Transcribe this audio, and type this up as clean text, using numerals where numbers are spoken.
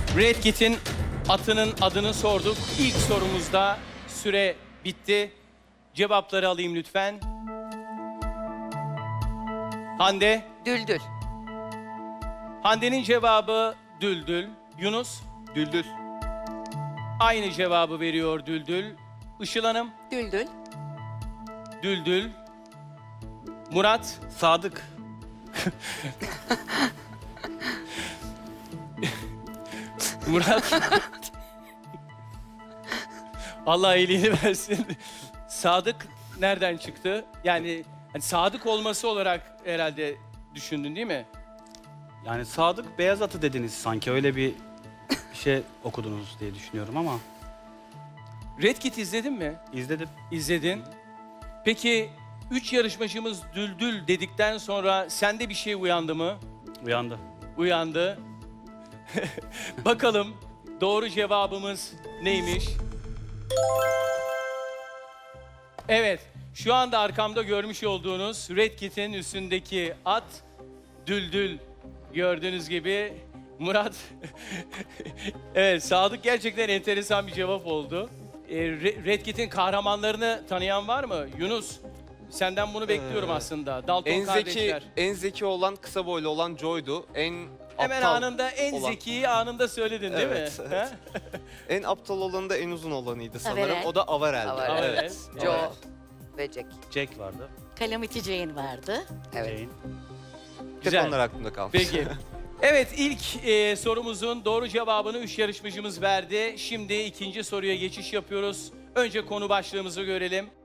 Red Kit'in atının adını sorduk. İlk sorumuzda süre bitti. Cevapları alayım lütfen. Hande. Düldül. Hande'nin cevabı Düldül. Yunus. Düldül. Aynı cevabı veriyor Düldül. Işıl Hanım. Düldül. Düldül. Murat. Sadık. Murat. Allah iyiliğini versin. Sadık nereden çıktı? Yani hani sadık olması olarak herhalde düşündün değil mi? Yani Sadık beyaz atı dediniz sanki. Öyle bir şey okudunuz diye düşünüyorum ama Red Kit izledin mi? izledim. İzledin. Peki 3 yarışmacımız Düldül dedikten sonra sende bir şey uyandı mı? Uyandı. Uyandı. Bakalım doğru cevabımız neymiş? Evet, şu anda arkamda görmüş olduğunuz Red Kit'in üstündeki at Düldül. Gördüğünüz gibi Murat. Evet, Sadık gerçekten enteresan bir cevap oldu. Red Kit'in kahramanlarını tanıyan var mı? Yunus, senden bunu bekliyorum aslında. Dalton En kardeşler. zeki olan, kısa boylu olan Joy'du. Hemen aptal anında en olan- zekiyi anında söyledin değil Evet, mi? evet. Ha? En aptal olan da en uzun olanıydı sanırım. Averell. O da Averell'di. Averell. Evet. Joe Evet. ve Jack. Jack vardı. Calamity Jane vardı. Evet. Jane. Tek Güzel. onlar aklımda kalmış. Peki. Evet, ilk sorumuzun doğru cevabını 3 yarışmacımız verdi. Şimdi ikinci soruya geçiş yapıyoruz. Önce konu başlığımızı görelim.